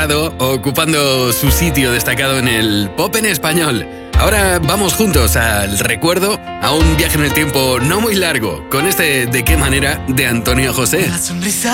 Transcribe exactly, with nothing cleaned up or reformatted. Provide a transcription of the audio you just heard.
ocupando su sitio destacado en el pop en español. Ahora vamos juntos al recuerdo, a un viaje en el tiempo no muy largo, con este ¿De qué manera? De Antonio José. La sonrisa